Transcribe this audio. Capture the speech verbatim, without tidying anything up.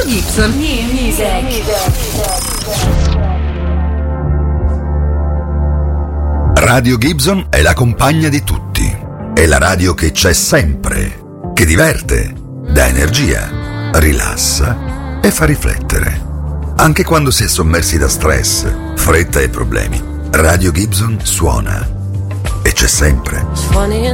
Gibson. New music. Radio Gibson è la compagna di tutti. È la radio che c'è sempre, che diverte, dà energia, rilassa e fa riflettere. Anche quando si è sommersi da stress, fretta e problemi, Radio Gibson suona e c'è sempre.